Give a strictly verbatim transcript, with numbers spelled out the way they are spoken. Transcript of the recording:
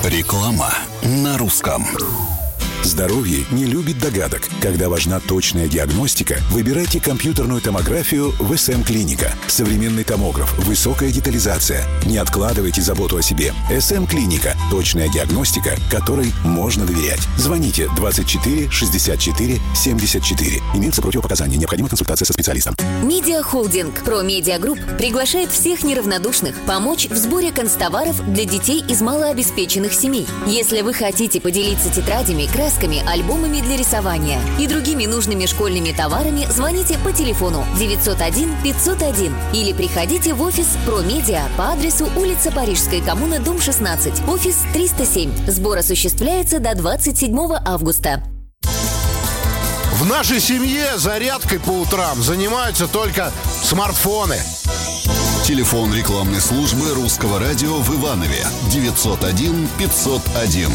Реклама на русском. Здоровье не любит догадок. Когда важна точная диагностика, выбирайте компьютерную томографию в эс эм Клиника. Современный томограф, высокая детализация. Не откладывайте заботу о себе. эс эм Клиника. Точная диагностика, которой можно доверять. Звоните двадцать четыре шестьдесят четыре семьдесят четыре. Имеются противопоказания. Необходима консультация со специалистом. Медиа Холдинг Про Медиа Групп приглашает всех неравнодушных помочь в сборе канцтоваров для детей из малообеспеченных семей. Если вы хотите поделиться тетрадями, красками, альбомами для рисования и другими нужными школьными товарами, звоните по телефону девятьсот один пятьсот один или приходите в офис Про Медиа по адресу улица Парижская, коммуна, дом шестнадцать, офис триста семь. Сбор осуществляется до двадцать седьмого августа. В нашей семье зарядкой по утрам занимаются только смартфоны. Телефон рекламной службы Русского радио в Иванове девятьсот один пятьсот один.